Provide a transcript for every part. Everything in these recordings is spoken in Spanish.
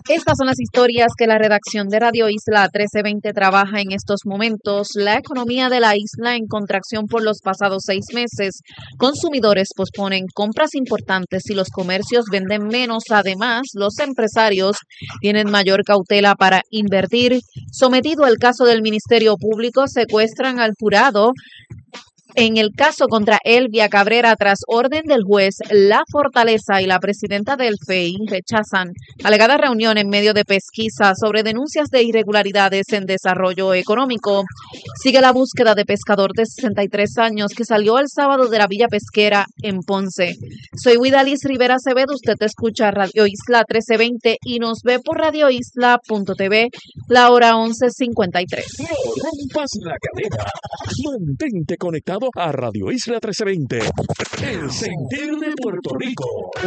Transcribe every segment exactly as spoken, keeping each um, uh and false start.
Estas son las historias que la redacción de Radio Isla trece veinte trabaja en estos momentos. La economía de la isla en contracción por los pasados seis meses. Consumidores posponen compras importantes y los comercios venden menos. Además, los empresarios tienen mayor cautela para invertir. Sometido al caso del Ministerio Público, secuestran al jurado en el caso contra Elvia Cabrera tras orden del juez. La Fortaleza y la presidenta del F E I rechazan alegada reunión en medio de pesquisa sobre denuncias de irregularidades en desarrollo económico. Sigue la búsqueda de pescador de sesenta y tres años que salió el sábado de la Villa Pesquera en Ponce. Soy Widalis Rivera Acevedo, usted escucha Radio Isla trece veinte y nos ve por radio isla punto t v, la hora once cincuenta y tres. No rompas la cadena. Mantente conectado a Radio Isla trece veinte, el sentir de Puerto Rico.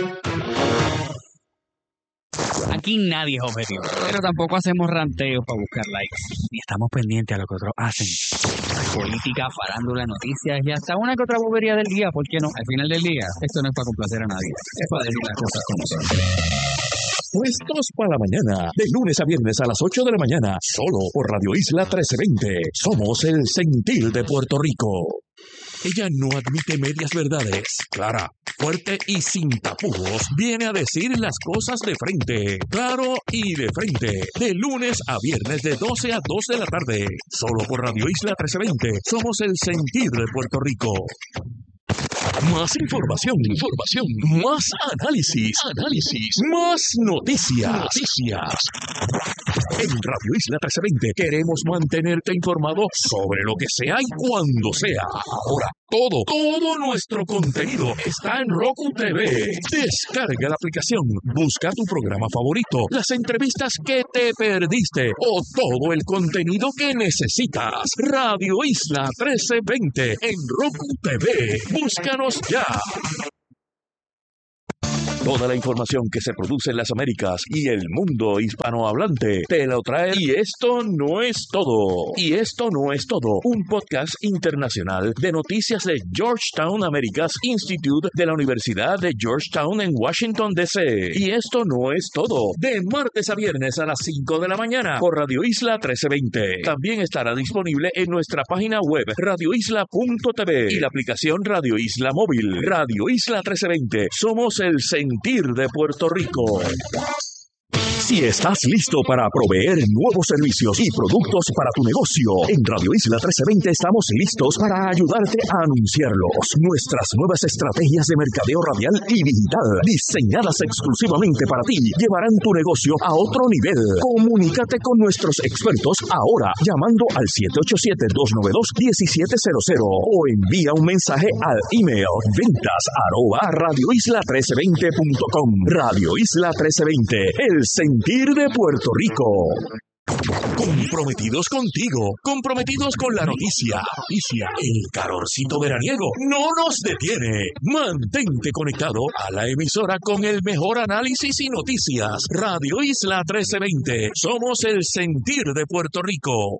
Aquí nadie es objetivo, pero tampoco hacemos ranteos para buscar likes, ni estamos pendientes a lo que otros hacen. Política, farándula, noticias y hasta una que otra bobería del día, ¿por qué no? Al final del día, esto no es para complacer a nadie, es para decir las cosas como son. Puestos para la mañana, de lunes a viernes a las ocho de la mañana, solo por Radio Isla trece veinte. Somos el sentir de Puerto Rico. Ella no admite medias verdades. Clara, fuerte y sin tapujos, viene a decir las cosas de frente. Claro y de frente. De lunes a viernes de doce a dos de la tarde. Solo por Radio Isla trece veinte. Somos el sentir de Puerto Rico. Más información, información, más análisis, análisis, más noticias, noticias. En Radio Isla trece veinte queremos mantenerte informado sobre lo que sea y cuando sea. Ahora, todo, todo nuestro contenido está en Roku T V. Descarga la aplicación, busca tu programa favorito, las entrevistas que te perdiste o todo el contenido que necesitas. Radio Isla trece veinte en Roku T V. Búscanos ya. Toda la información que se produce en las Américas y el mundo hispanohablante te lo trae. Y esto no es todo. Y esto no es todo. Un podcast internacional de noticias de Georgetown Americas Institute de la Universidad de Georgetown en Washington, D C Y esto no es todo. De martes a viernes a las cinco de la mañana por Radio Isla trece veinte. También estará disponible en nuestra página web radio isla punto t v y la aplicación Radio Isla Móvil. Radio Isla trece veinte. Somos el sentir de Puerto Rico. Si estás listo para proveer nuevos servicios y productos para tu negocio, en Radio Isla trece veinte estamos listos para ayudarte a anunciarlos. Nuestras nuevas estrategias de mercadeo radial y digital, diseñadas exclusivamente para ti, llevarán tu negocio a otro nivel. Comunícate con nuestros expertos ahora, llamando al siete ocho siete, dos nueve dos, uno siete cero cero o envía un mensaje al email ventas arroba radio isla trece veinte punto com. Radio Isla trece veinte, el sentir de Puerto Rico. Comprometidos contigo, comprometidos con la noticia, noticia, el calorcito veraniego no nos detiene. Mantente conectado a la emisora con el mejor análisis y noticias. Radio Isla trece veinte, somos el sentir de Puerto Rico.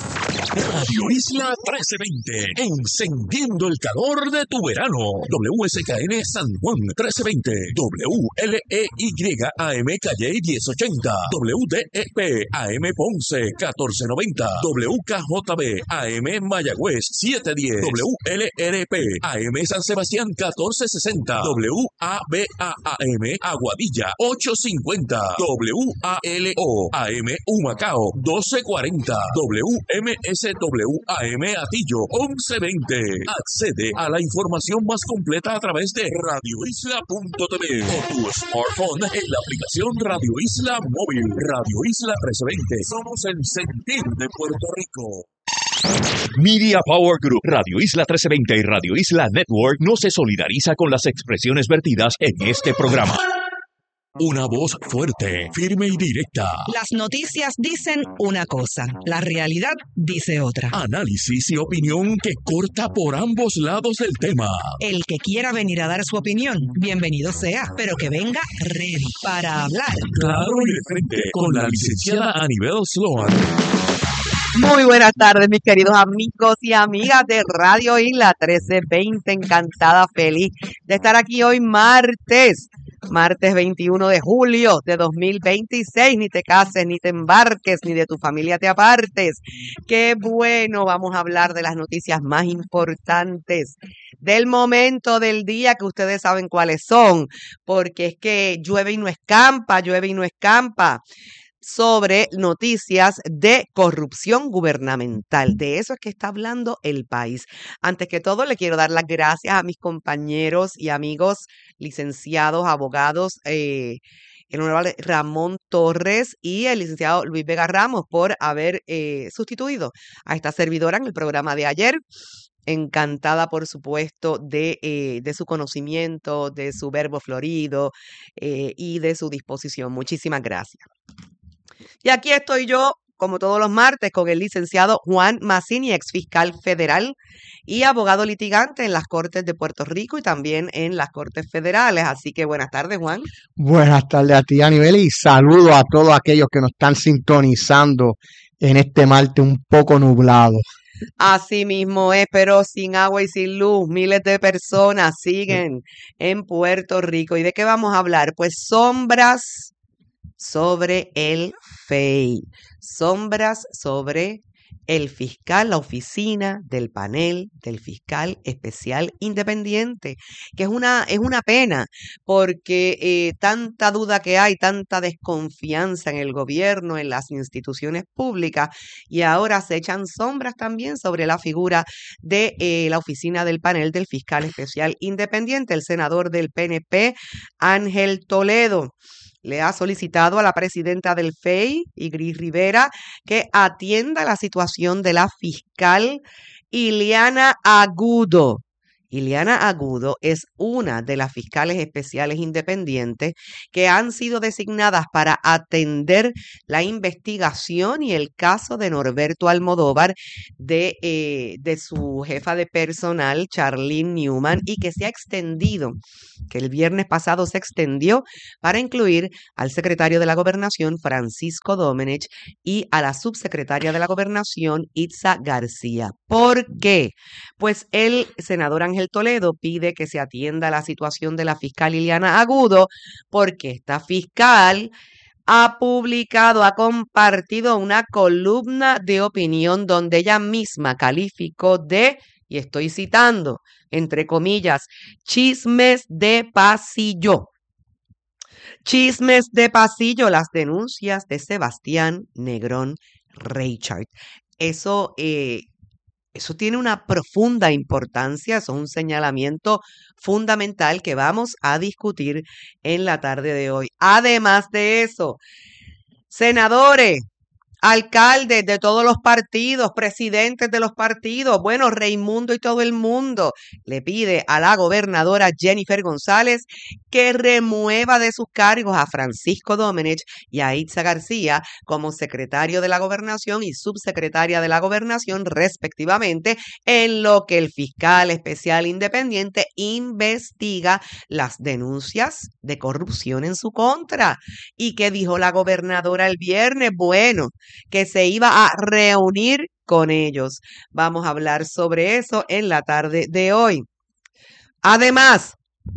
Radio Isla trece veinte, encendiendo el calor de tu verano. W S K N San Juan trece veinte, W L E Y A M Calle diez ochenta, W D E P A M Ponce catorce noventa, W K J B A M Mayagüez setecientos diez, W L R P A M San Sebastián catorce sesenta, W A B A A M Aguadilla ochocientos cincuenta, W A L O A M Humacao doce cuarenta, W M S W A M Atillo once veinte. Accede a la información más completa a través de radio isla punto t v o tu smartphone en la aplicación Radio Isla Móvil. Radio Isla trece veinte. Somos el sentir de Puerto Rico. Media Power Group, Radio Isla trece veinte y Radio Isla Network no se solidariza con las expresiones vertidas en este programa. Una voz fuerte, firme y directa. Las noticias dicen una cosa, la realidad dice otra. Análisis y opinión que corta por ambos lados del tema. El que quiera venir a dar su opinión, bienvenido sea, pero que venga ready para hablar. Claro y de frente, con la licenciada Anibel Sloan. Muy buenas tardes, mis queridos amigos y amigas de Radio Isla trece veinte. Encantada, feliz de estar aquí hoy martes Martes veintiuno de julio de dos mil veintiséis. Ni te cases, ni te embarques, ni de tu familia te apartes. Qué bueno, vamos a hablar de las noticias más importantes del momento del día, que ustedes saben cuáles son, porque es que llueve y no escampa, llueve y no escampa. Sobre noticias de corrupción gubernamental. De eso es que está hablando el país. Antes que todo, le quiero dar las gracias a mis compañeros y amigos licenciados, abogados, eh, el honorable Ramón Torres y el licenciado Luis Vega Ramos por haber eh, sustituido a esta servidora en el programa de ayer. Encantada, por supuesto, de, eh, de su conocimiento, de su verbo florido eh, y de su disposición. Muchísimas gracias. Y aquí estoy yo, como todos los martes, con el licenciado Juan Mazzini, ex fiscal federal y abogado litigante en las Cortes de Puerto Rico y también en las Cortes Federales. Así que buenas tardes, Juan. Buenas tardes a ti, Anibel, y saludo a todos aquellos que nos están sintonizando en este martes un poco nublado. Así mismo es, pero sin agua y sin luz. Miles de personas siguen en Puerto Rico. ¿Y de qué vamos a hablar? Pues sombras sobre el F E I, sombras sobre el fiscal, la oficina del panel del fiscal especial independiente, que es una, es una pena, porque eh, tanta duda que hay, tanta desconfianza en el gobierno, en las instituciones públicas, y ahora se echan sombras también sobre la figura de eh, la oficina del panel del fiscal especial independiente. El senador del P N P, Ángel Toledo, le ha solicitado a la presidenta del F E I, Igris Rivera, que atienda la situación de la fiscal Ileana Agudo. Ileana Agudo es una de las fiscales especiales independientes que han sido designadas para atender la investigación y el caso de Norberto Almodóvar, de, eh, de su jefa de personal, Charlene Newman, y que se ha extendido, que el viernes pasado se extendió para incluir al secretario de la Gobernación, Francisco Domenech, y a la subsecretaria de la Gobernación, Itza García. ¿Por qué? Pues el senador Ángel Toledo pide que se atienda la situación de la fiscal Ileana Agudo, porque esta fiscal ha publicado, ha compartido una columna de opinión donde ella misma calificó de, y estoy citando, entre comillas, chismes de pasillo. Chismes de pasillo, las denuncias de Sebastián Negrón Reichard. Eso, eh, eso tiene una profunda importancia, eso es un señalamiento fundamental que vamos a discutir en la tarde de hoy. Además de eso, senadores, alcaldes de todos los partidos, presidentes de los partidos, bueno, Raimundo y todo el mundo, le pide a la gobernadora Jennifer González que remueva de sus cargos a Francisco Domenech y a Itza García como secretario de la Gobernación y subsecretaria de la Gobernación, respectivamente, en lo que el fiscal especial independiente investiga las denuncias de corrupción en su contra. ¿Y qué dijo la gobernadora el viernes? Bueno, que se iba a reunir con ellos. Vamos a hablar sobre eso en la tarde de hoy. Además,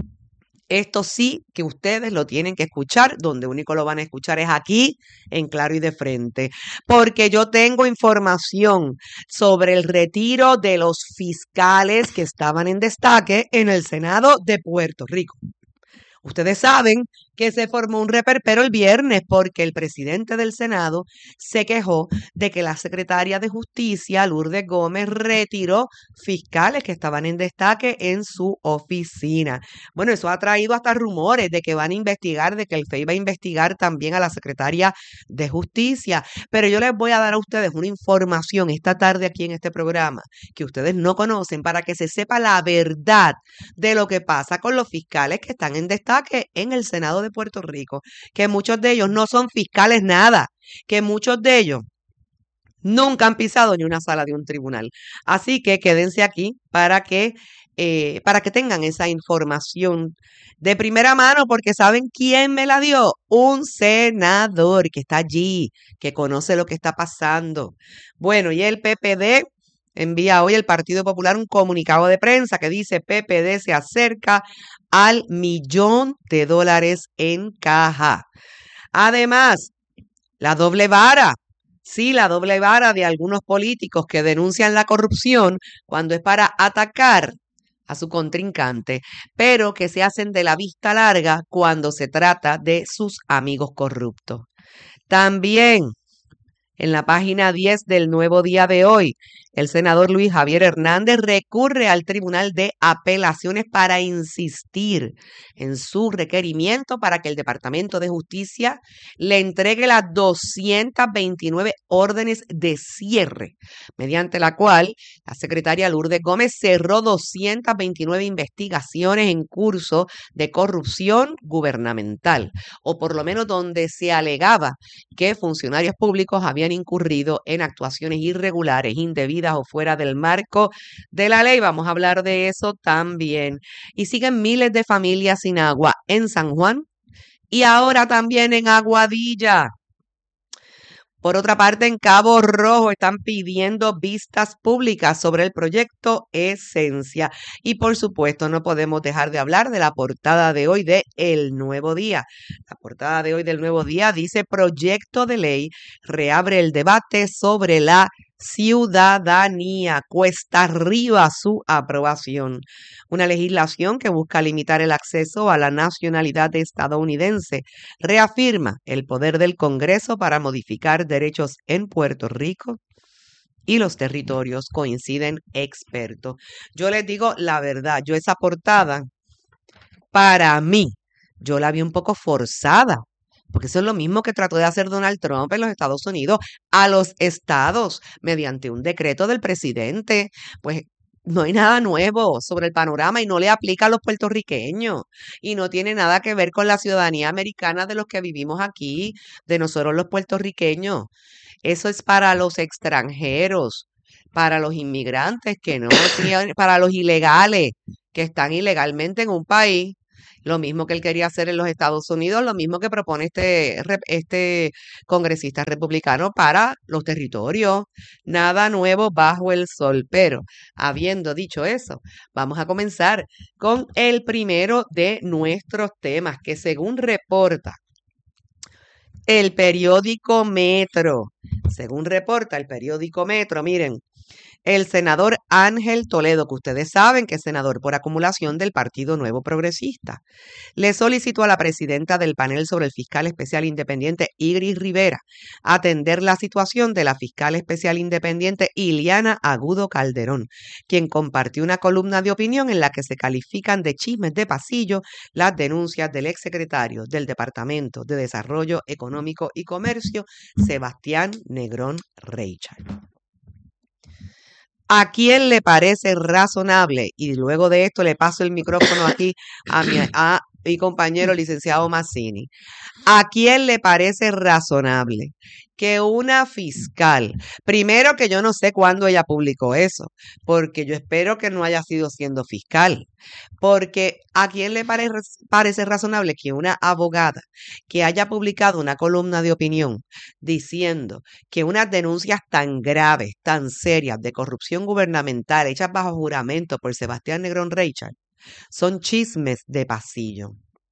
esto sí que ustedes lo tienen que escuchar, donde único lo van a escuchar es aquí, en Claro y de Frente, porque yo tengo información sobre el retiro de los fiscales que estaban en destaque en el Senado de Puerto Rico. Ustedes saben que se formó un reperpero el viernes porque el presidente del Senado se quejó de que la secretaria de Justicia, Lourdes Gómez, retiró fiscales que estaban en destaque en su oficina. Bueno, eso ha traído hasta rumores de que van a investigar, de que el F E I va a investigar también a la secretaria de Justicia. Pero yo les voy a dar a ustedes una información esta tarde aquí en este programa que ustedes no conocen, para que se sepa la verdad de lo que pasa con los fiscales que están en destaque en el Senado de Puerto Rico, que muchos de ellos no son fiscales nada, que muchos de ellos nunca han pisado ni una sala de un tribunal. Así que quédense aquí para que, eh, para que tengan esa información de primera mano, porque ¿saben quién me la dio? Un senador que está allí, que conoce lo que está pasando. Bueno, y el P P D envía hoy el Partido Popular un comunicado de prensa que dice P P D se acerca al millón de dólares en caja. Además, la doble vara, sí, la doble vara de algunos políticos que denuncian la corrupción cuando es para atacar a su contrincante, pero que se hacen de la vista larga cuando se trata de sus amigos corruptos. También en la página diez del Nuevo Día de hoy, el senador Luis Javier Hernández recurre al Tribunal de Apelaciones para insistir en su requerimiento para que el Departamento de Justicia le entregue las doscientas veintinueve órdenes de cierre, mediante la cual la secretaria Lourdes Gómez cerró doscientas veintinueve investigaciones en curso de corrupción gubernamental, o por lo menos donde se alegaba que funcionarios públicos habían incurrido en actuaciones irregulares, indebidas o fuera del marco de la ley. Vamos a hablar de eso también. Y siguen miles de familias sin agua en San Juan y ahora también en Aguadilla. Por otra parte, en Cabo Rojo están pidiendo vistas públicas sobre el proyecto Esencia. Y por supuesto, no podemos dejar de hablar de la portada de hoy de El Nuevo Día. La portada de hoy del Nuevo Día dice: proyecto de ley reabre el debate sobre la ciudadanía. Cuesta arriba su aprobación. Una legislación que busca limitar el acceso a la nacionalidad estadounidense. Reafirma el poder del Congreso para modificar derechos en Puerto Rico y los territorios, coinciden expertos. Yo les digo la verdad, yo esa portada, para mí, yo la vi un poco forzada. Porque eso es lo mismo que trató de hacer Donald Trump en los Estados Unidos a los estados mediante un decreto del presidente. Pues no hay nada nuevo sobre el panorama y no le aplica a los puertorriqueños y no tiene nada que ver con la ciudadanía americana de los que vivimos aquí, de nosotros los puertorriqueños. Eso es para los extranjeros, para los inmigrantes que no tienen, para los ilegales que están ilegalmente en un país. Lo mismo que él quería hacer en los Estados Unidos, lo mismo que propone este, este congresista republicano para los territorios. Nada nuevo bajo el sol. Pero, habiendo dicho eso, vamos a comenzar con el primero de nuestros temas, que según reporta el periódico Metro, según reporta el periódico Metro, miren, el senador Ángel Toledo, que ustedes saben que es senador por acumulación del Partido Nuevo Progresista, le solicitó a la presidenta del panel sobre el fiscal especial independiente, Igris Rivera, atender la situación de la fiscal especial independiente Iliana Agudo Calderón, quien compartió una columna de opinión en la que se califican de chismes de pasillo las denuncias del exsecretario del Departamento de Desarrollo Económico y Comercio, Sebastián Negrón Reichard. ¿A quién le parece razonable? Y luego de esto le paso el micrófono aquí a mi, a mi compañero licenciado Mazzini. ¿A quién le parece razonable que una fiscal, primero que yo no sé cuándo ella publicó eso, porque yo espero que no haya sido siendo fiscal, porque ¿a quién le pare, parece razonable que una abogada que haya publicado una columna de opinión diciendo que unas denuncias tan graves, tan serias de corrupción gubernamental hechas bajo juramento por Sebastián Negrón Reichard son chismes de pasillo?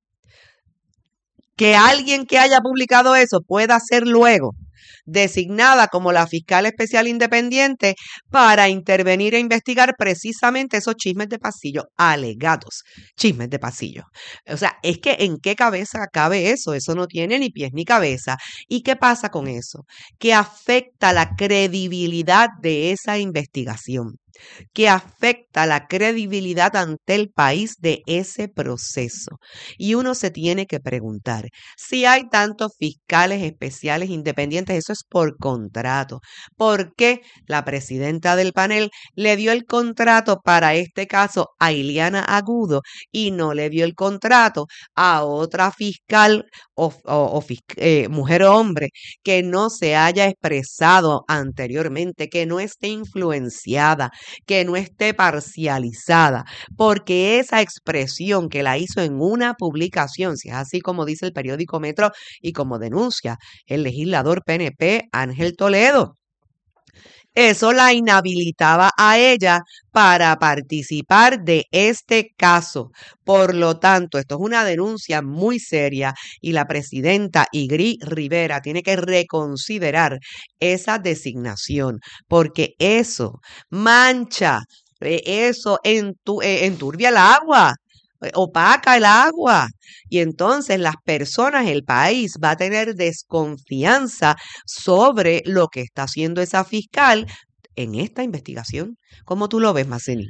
Que alguien que haya publicado eso pueda ser luego designada como la fiscal especial independiente para intervenir e investigar precisamente esos chismes de pasillo, alegados chismes de pasillo. O sea, es que ¿en qué cabeza cabe eso? Eso no tiene ni pies ni cabeza. ¿Y qué pasa con eso? Que afecta la credibilidad de esa investigación, que afecta la credibilidad ante el país de ese proceso. Y uno se tiene que preguntar, si hay tantos fiscales especiales independientes, eso es por contrato. ¿Por qué la presidenta del panel le dio el contrato para este caso a Iliana Agudo y no le dio el contrato a otra fiscal o, o, o eh, mujer o hombre que no se haya expresado anteriormente, que no esté influenciada, que no esté parcializada, porque esa expresión que la hizo en una publicación, si es así como dice el periódico Metro y como denuncia el legislador P N P Ángel Toledo, eso la inhabilitaba a ella para participar de este caso. Por lo tanto, esto es una denuncia muy seria y la presidenta Igri Rivera tiene que reconsiderar esa designación porque eso mancha, eh, eso entu- eh, enturbia el agua, eh, opaca el agua. Y entonces las personas, el país va a tener desconfianza sobre lo que está haciendo esa fiscal en esta investigación. ¿Cómo tú lo ves, Maceni?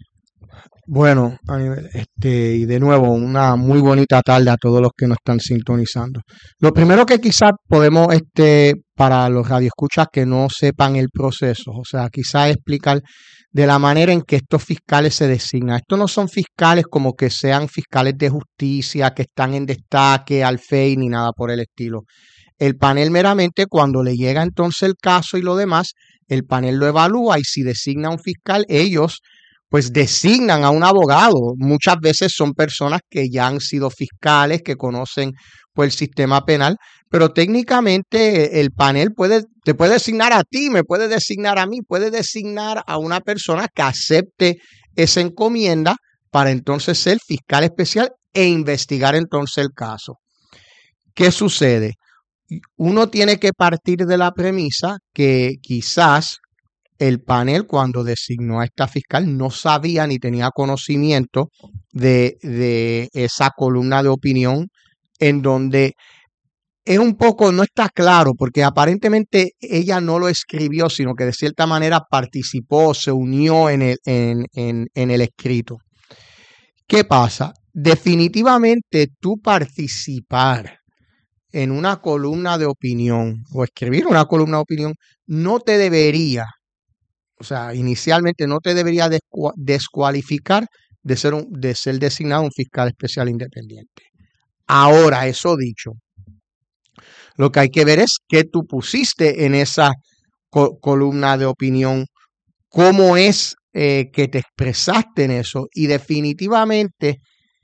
Bueno, a nivel- este, y de nuevo, una muy bonita tarde a todos los que nos están sintonizando. Lo primero que quizás podemos, este, para los radioescuchas que no sepan el proceso, o sea, quizás explicar de la manera en que estos fiscales se designan. Estos no son fiscales como que sean fiscales de justicia, que están en destaque, al F E I, ni nada por el estilo. El panel meramente cuando le llega entonces el caso y lo demás, el panel lo evalúa y si designa un fiscal, ellos pues designan a un abogado. Muchas veces son personas que ya han sido fiscales, que conocen pues, el sistema penal, pero técnicamente el panel puede, te puede designar a ti, me puede designar a mí, puede designar a una persona que acepte esa encomienda para entonces ser fiscal especial e investigar entonces el caso. ¿Qué sucede? Uno tiene que partir de la premisa que quizás el panel cuando designó a esta fiscal no sabía ni tenía conocimiento de, de esa columna de opinión en donde es un poco, no está claro, porque aparentemente ella no lo escribió, sino que de cierta manera participó, se unió en el, en, en, en el escrito. ¿Qué pasa? Definitivamente tú participar en una columna de opinión o escribir una columna de opinión no te debería, o sea, inicialmente no te debería descu- descualificar de ser, un, de ser designado un fiscal especial independiente. Ahora, eso dicho, lo que hay que ver es qué tú pusiste en esa co- columna de opinión, cómo es eh, que te expresaste en eso. Y definitivamente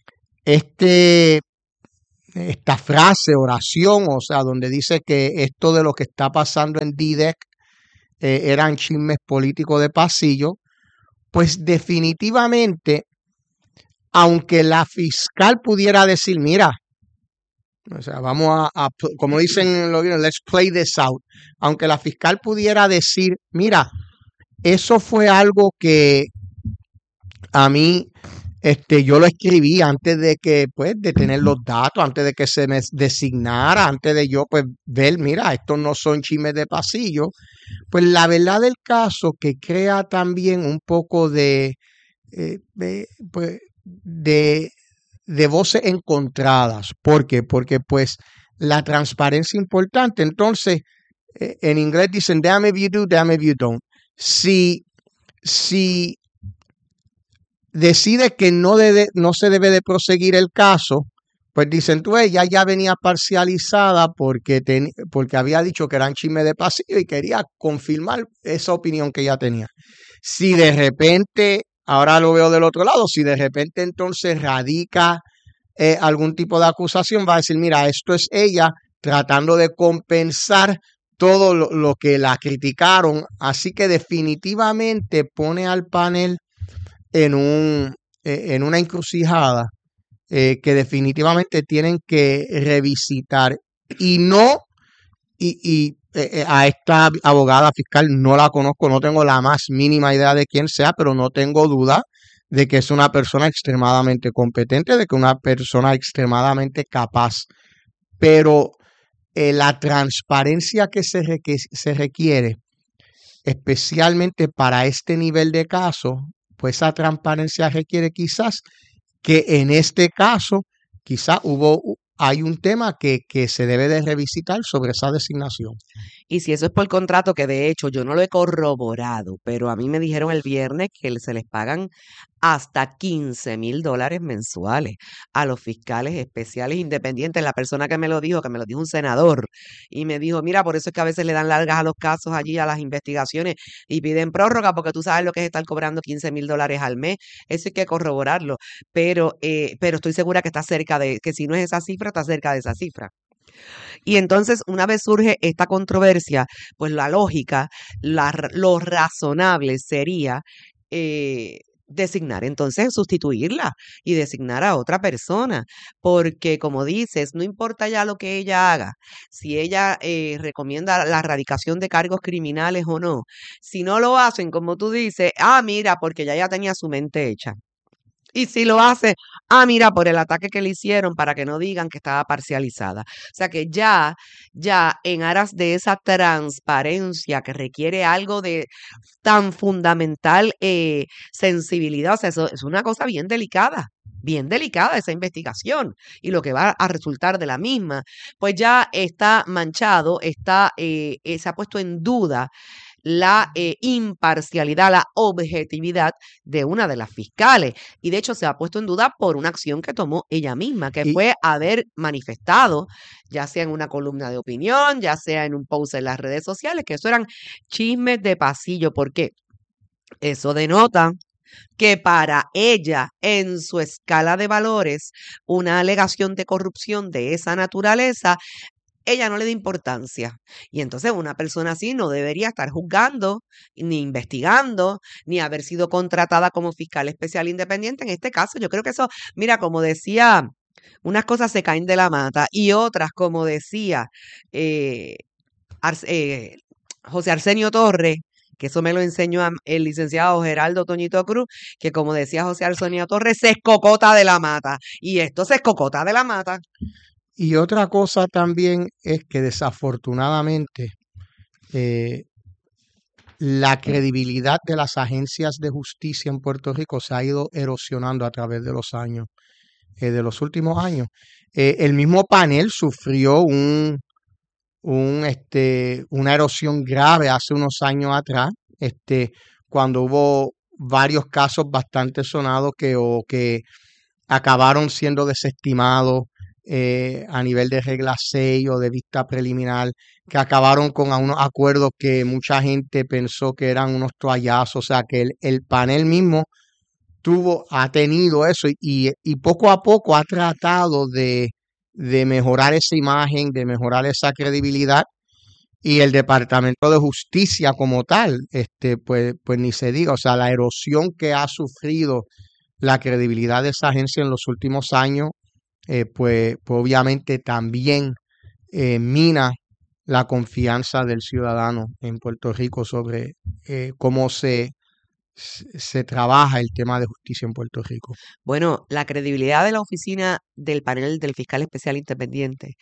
este, esta frase, oración, o sea, donde dice que esto de lo que está pasando en D D E C eh, eran chismes políticos de pasillo, pues definitivamente, aunque la fiscal pudiera decir, mira, o sea, vamos a, a como dicen los gringos, let's play this out, aunque la fiscal pudiera decir, mira, eso fue algo que a mí, este, yo lo escribí antes de que, pues, de tener los datos, antes de que se me designara, antes de yo, pues, ver, mira, estos no son chismes de pasillo. Pues la verdad del caso que crea también un poco de, eh, de, pues, de, de voces encontradas. ¿Por qué? Porque, pues, la transparencia es importante. Entonces, eh, en inglés dicen, damn if you do, damn if you don't. Si, si decide que no, debe, no se debe de proseguir el caso, pues dicen, tú, ella ya venía parcializada porque, ten, porque había dicho que eran chismes de pasillo y quería confirmar esa opinión que ella tenía. Si de repente, ahora lo veo del otro lado, si de repente entonces radica eh, algún tipo de acusación, va a decir, mira, esto es ella tratando de compensar todo lo, lo que la criticaron. Así que definitivamente pone al panel en, un, eh, en una encrucijada eh, que definitivamente tienen que revisitar y no, y, y eh, a esta abogada fiscal no la conozco, no tengo la más mínima idea de quién sea, pero no tengo duda de que es una persona extremadamente competente, de que es una persona extremadamente capaz, pero eh, la transparencia que se, que se requiere, especialmente para este nivel de caso, pues esa transparencia requiere quizás que en este caso quizás hubo, hay un tema que, que se debe de revisitar sobre esa designación. Y si eso es por contrato, que de hecho yo no lo he corroborado, pero a mí me dijeron el viernes que se les pagan hasta quince mil dólares mensuales a los fiscales especiales independientes. La persona que me lo dijo, que me lo dijo un senador, y me dijo, mira, por eso es que a veces le dan largas a los casos allí, a las investigaciones, y piden prórroga, porque tú sabes lo que es estar cobrando quince mil dólares al mes. Eso hay que corroborarlo, pero, eh, pero estoy segura que está cerca de, que si no es esa cifra, está cerca de esa cifra. Y entonces, una vez surge esta controversia, pues la lógica, la, r- lo razonable sería eh, designar, entonces sustituirla y designar a otra persona, porque como dices, no importa ya lo que ella haga, si ella eh, recomienda la erradicación de cargos criminales o no, si no lo hacen, como tú dices, ah, mira, porque ya ya tenía su mente hecha. Y si lo hace, ah, mira, por el ataque que le hicieron para que no digan que estaba parcializada. O sea que ya, ya en aras de esa transparencia que requiere algo de tan fundamental eh, sensibilidad, o sea, eso es una cosa bien delicada, bien delicada esa investigación y lo que va a resultar de la misma, pues ya está manchado, está, eh, eh, se ha puesto en duda la eh, imparcialidad, la objetividad de una de las fiscales. Y de hecho se ha puesto en duda por una acción que tomó ella misma, que Y, fue haber manifestado, ya sea en una columna de opinión, ya sea en un post en las redes sociales, que eso eran chismes de pasillo. ¿Por qué? Eso denota que para ella, en su escala de valores, una alegación de corrupción de esa naturaleza ella no le da importancia. Y entonces una persona así no debería estar juzgando, ni investigando, ni haber sido contratada como fiscal especial independiente. En este caso, yo creo que eso, mira, como decía, unas cosas se caen de la mata y otras, como decía eh, Ars- eh, José Arsenio Torres, que eso me lo enseñó a- el licenciado Geraldo Toñito Cruz, que como decía José Arsenio Torres, se escocota de la mata. Y esto se escocota de la mata. y otra cosa también es que desafortunadamente eh, la credibilidad de las agencias de justicia en Puerto Rico se ha ido erosionando a través de los años, eh, de los últimos años. Eh, el mismo panel sufrió un, un, este, una erosión grave hace unos años atrás, este, cuando hubo varios casos bastante sonados que, o que acabaron siendo desestimados eh, a nivel de regla seis o de vista preliminar, que acabaron con a unos acuerdos que mucha gente pensó que eran unos toallazos, o sea que el, el panel mismo tuvo, ha tenido eso y, y poco a poco ha tratado de, de mejorar esa imagen, de mejorar esa credibilidad y el Departamento de Justicia como tal, este, pues, pues ni se diga, o sea, la erosión que ha sufrido la credibilidad de esa agencia en los últimos años, eh, pues, pues obviamente también eh, mina la confianza del ciudadano en Puerto Rico sobre eh, cómo se, se se trabaja el tema de justicia en Puerto Rico. Bueno, la credibilidad de la oficina del panel del fiscal especial independiente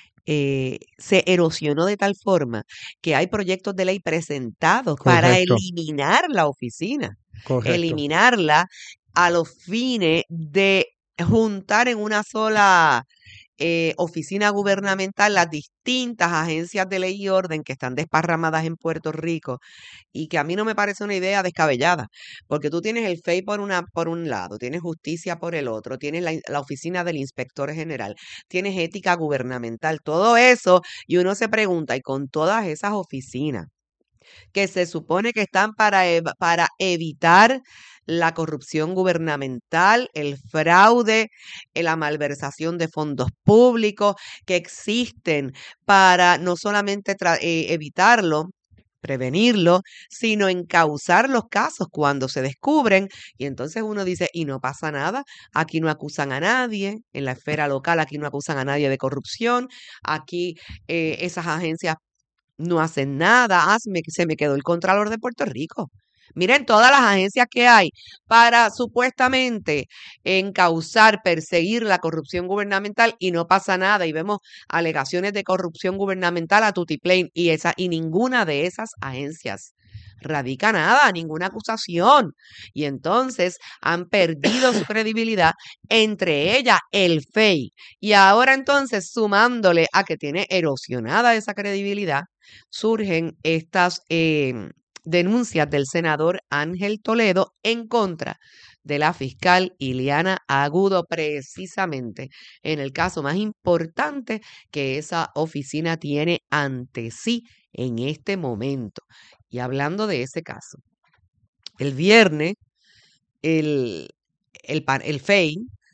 eh, se erosionó de tal forma que hay proyectos de ley presentados para Correcto, eliminar la oficina, correcto. eliminarla a los fines de juntar en una sola eh, oficina gubernamental las distintas agencias de ley y orden que están desparramadas en Puerto Rico y que a mí no me parece una idea descabellada, porque tú tienes el F E I por una, por un lado, tienes justicia por el otro, tienes la, la oficina del inspector general, tienes ética gubernamental, todo eso, y uno se pregunta, y con todas esas oficinas que se supone que están para, ev- para evitar la corrupción gubernamental, el fraude, eh, la malversación de fondos públicos, que existen para no solamente tra- eh, evitarlo, prevenirlo, sino encauzar los casos cuando se descubren. Y entonces uno dice, y no pasa nada, aquí no acusan a nadie, en la esfera local aquí no acusan a nadie de corrupción, aquí eh, esas agencias no hacen nada. Hazme que se me quedó el Contralor de Puerto Rico. Miren todas las agencias que hay para supuestamente encauzar, perseguir la corrupción gubernamental y no pasa nada y vemos alegaciones de corrupción gubernamental a tutiplén y esa y ninguna de esas agencias radica nada, ninguna acusación. Y entonces han perdido su credibilidad, entre ellas el F E I. Y ahora entonces, sumándole a que tiene erosionada esa credibilidad, surgen estas eh, denuncias del senador Ángel Toledo en contra de la fiscal Ileana Agudo, precisamente en el caso más importante que esa oficina tiene ante sí en este momento. Y hablando de ese caso, el viernes el, el, pan- el F E I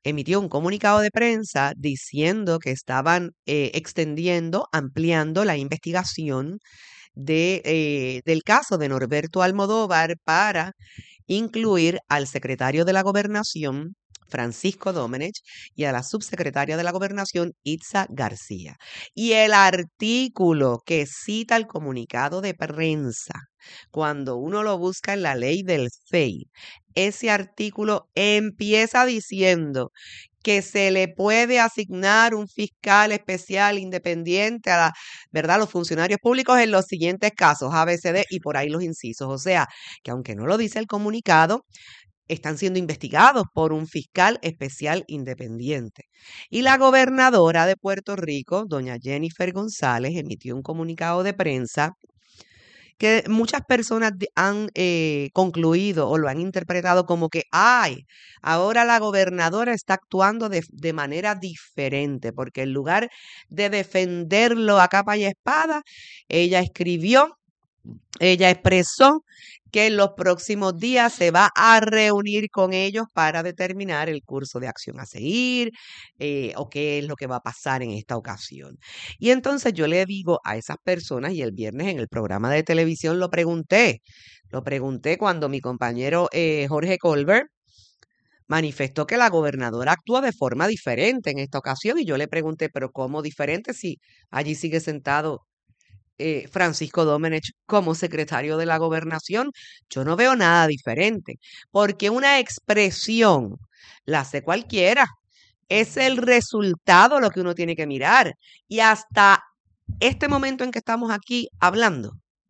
emitió un comunicado de prensa diciendo que estaban eh, extendiendo, ampliando la investigación de, eh, del caso de Norberto Almodóvar para incluir al secretario de la Gobernación, Francisco Domenech, y a la subsecretaria de la Gobernación, Itza García. Y el artículo que cita el comunicado de prensa, cuando uno lo busca en la ley del F E I, ese artículo empieza diciendo que se le puede asignar un fiscal especial independiente a la, ¿verdad?, los funcionarios públicos en los siguientes casos, A, B, C, D, y por ahí los incisos. O sea, que aunque no lo dice el comunicado, están siendo investigados por un fiscal especial independiente. Y la gobernadora de Puerto Rico, doña Jennifer González, emitió un comunicado de prensa que muchas personas han eh, concluido o lo han interpretado como que, ay, ahora la gobernadora está actuando de, de manera diferente, porque en lugar de defenderlo a capa y espada, ella escribió, ella expresó que en los próximos días se va a reunir con ellos para determinar el curso de acción a seguir eh, o qué es lo que va a pasar en esta ocasión. Y entonces yo le digo a esas personas, y el viernes en el programa de televisión lo pregunté, lo pregunté cuando mi compañero eh, Jorge Colbert manifestó que la gobernadora actuó de forma diferente en esta ocasión, y yo le pregunté, pero ¿cómo diferente si allí sigue sentado Eh, Francisco Domenech como secretario de la Gobernación? Yo no veo nada diferente, porque una expresión la hace cualquiera. Es el resultado lo que uno tiene que mirar. Y hasta este momento en que estamos aquí hablando,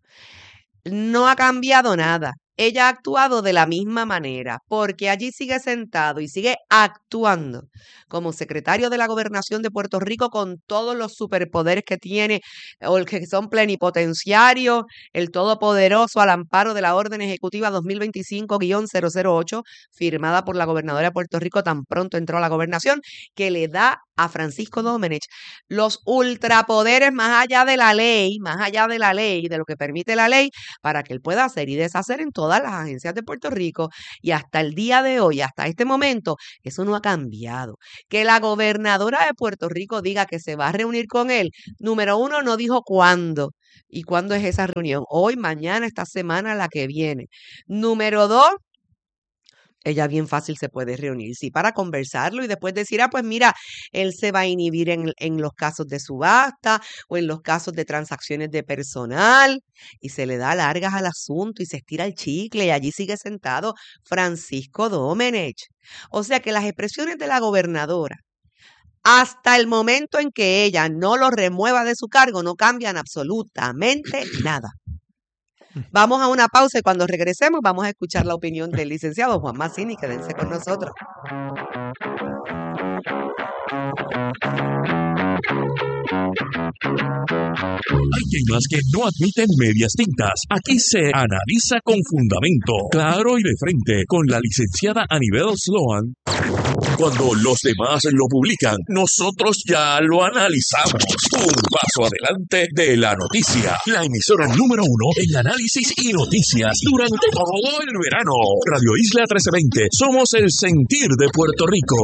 no ha cambiado nada. Ella ha actuado de la misma manera, porque allí sigue sentado y sigue actuando como secretario de la Gobernación de Puerto Rico con todos los superpoderes que tiene, o el que son plenipotenciarios, el todopoderoso al amparo de la Orden Ejecutiva dos mil veinticinco guión cero cero ocho, firmada por la gobernadora de Puerto Rico tan pronto entró a la gobernación, que le da a Francisco Domenech los ultrapoderes más allá de la ley, más allá de la ley, de lo que permite la ley, para que él pueda hacer y deshacer en todas las agencias de Puerto Rico. Y hasta el día de hoy, hasta este momento, eso no ha cambiado. Que la gobernadora de Puerto Rico diga que se va a reunir con él, número uno, no dijo cuándo. ¿Y cuándo es esa reunión? Hoy, mañana, esta semana, la que viene. Número dos, ella bien fácil se puede reunir, sí, para conversarlo y después decir, ah, pues mira, él se va a inhibir en, en los casos de subasta o en los casos de transacciones de personal, y se le da largas al asunto y se estira el chicle y allí sigue sentado Francisco Domenech. O sea que las expresiones de la gobernadora, hasta el momento en que ella no lo remueva de su cargo, no cambian absolutamente nada. Vamos a una pausa y cuando regresemos vamos a escuchar la opinión del licenciado Juan Mazzini. Quédense con nosotros. Hay temas que no admiten medias tintas. Aquí se analiza con fundamento, claro y de frente, con la licenciada Anibel Sloan. Cuando los demás lo publican, nosotros ya lo analizamos. Un paso adelante de la noticia. La emisora número uno en análisis y noticias durante todo el verano. Radio Isla trece veinte. Somos el sentir de Puerto Rico.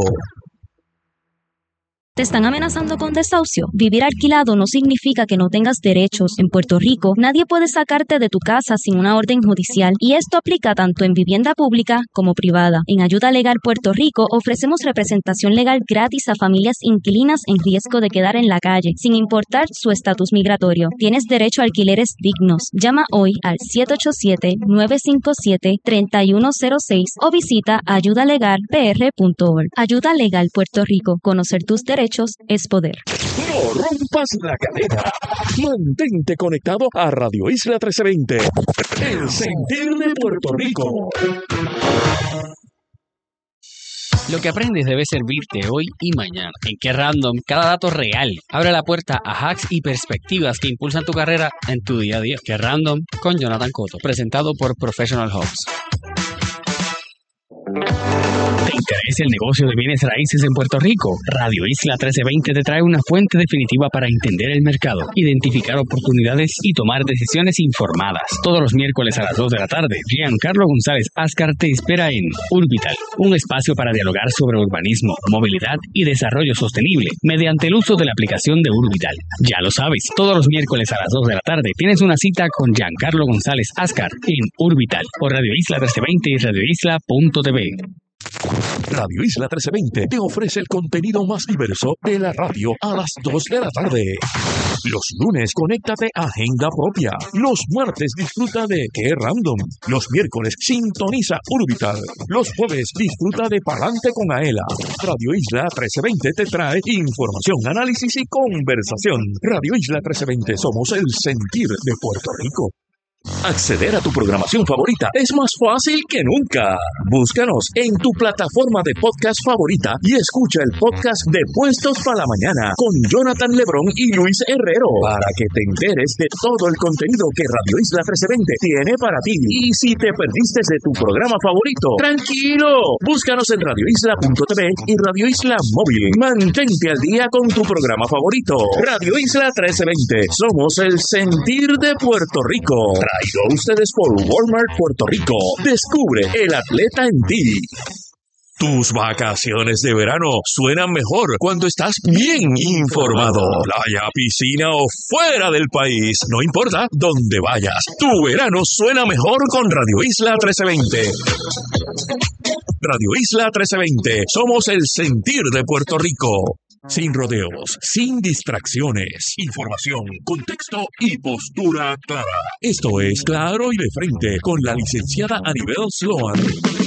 ¿Te están amenazando con desahucio? Vivir alquilado no significa que no tengas derechos. En Puerto Rico, nadie puede sacarte de tu casa sin una orden judicial, y esto aplica tanto en vivienda pública como privada. En Ayuda Legal Puerto Rico ofrecemos representación legal gratis a familias inquilinas en riesgo de quedar en la calle, sin importar su estatus migratorio. Tienes derecho a alquileres dignos. Llama hoy al siete ocho siete, nueve cinco siete, tres uno cero seis o visita ayuda legal p r punto org. Ayuda Legal Puerto Rico. Conocer tus derechos es poder. No rompas la cadena. Mantente conectado a Radio Isla trece veinte. El sentir de Puerto Rico. Lo que aprendes debe servirte hoy y mañana. En Qué Random, cada dato real abre la puerta a hacks y perspectivas que impulsan tu carrera en tu día a día. Qué Random con Jonathan Cotto, presentado por Professional Hubs. ¿Te interesa el negocio de bienes raíces en Puerto Rico? Radio Isla trece veinte te trae una fuente definitiva para entender el mercado, identificar oportunidades y tomar decisiones informadas. Todos los miércoles a las dos de la tarde, Giancarlo González Ascar te espera en Urbital, un espacio para dialogar sobre urbanismo, movilidad y desarrollo sostenible mediante el uso de la aplicación de Urbital. Ya lo sabes, todos los miércoles a las dos de la tarde tienes una cita con Giancarlo González Ascar en Urbital por Radio Isla trece veinte y radio isla punto t v. Radio Isla trece veinte te ofrece el contenido más diverso de la radio a las dos de la tarde. Los lunes, conéctate a Agenda Propia. Los martes, disfruta de Qué Random. Los miércoles, sintoniza Urbital. Los jueves, disfruta de Palante con Aela. Radio Isla trece veinte te trae información, análisis y conversación. Radio Isla trece veinte, somos el sentir de Puerto Rico. Acceder a tu programación favorita es más fácil que nunca. Búscanos en tu plataforma de podcast favorita y escucha el podcast de Puestos para la Mañana con Jonathan Lebrón y Luis Herrero para que te enteres de todo el contenido que Radio Isla trece veinte tiene para ti. Y si te perdiste de tu programa favorito, tranquilo, búscanos en radio isla punto t v y Radio Isla Móvil. Mantente al día con tu programa favorito. Radio Isla trece veinte, somos el sentir de Puerto Rico. Traído a ustedes por Walmart Puerto Rico. Descubre el atleta en ti. Tus vacaciones de verano suenan mejor cuando estás bien informado. Playa, piscina o fuera del país, no importa dónde vayas. Tu verano suena mejor con Radio Isla trece veinte. Radio Isla trece veinte, somos el sentir de Puerto Rico. Sin rodeos, sin distracciones, información, contexto y postura clara. Esto es Claro y de Frente con la licenciada Anibel Sloan.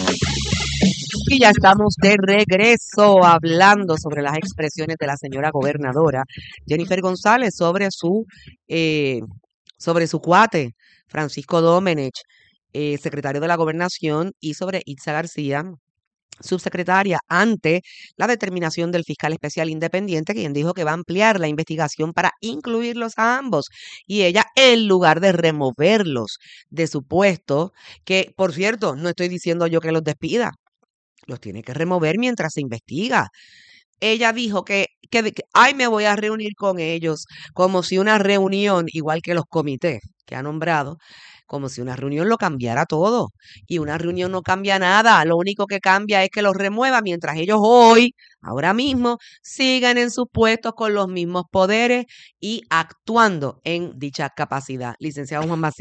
Y ya estamos de regreso hablando sobre las expresiones de la señora gobernadora Jennifer González sobre su eh, sobre su cuate Francisco Domenech, eh, secretario de la Gobernación, y sobre Itza García, subsecretaria, ante la determinación del fiscal especial independiente, quien dijo que va a ampliar la investigación para incluirlos a ambos. Y ella, en lugar de removerlos de su puesto, que por cierto, no estoy diciendo yo que los despida, los tiene que remover mientras se investiga. Ella dijo que, que, que ay, me voy a reunir con ellos, como si una reunión, igual que los comités que ha nombrado, como si una reunión lo cambiara todo. Y una reunión no cambia nada. Lo único que cambia es que los remueva mientras ellos hoy, ahora mismo, sigan en sus puestos con los mismos poderes y actuando en dicha capacidad. Licenciado Juan Maciel.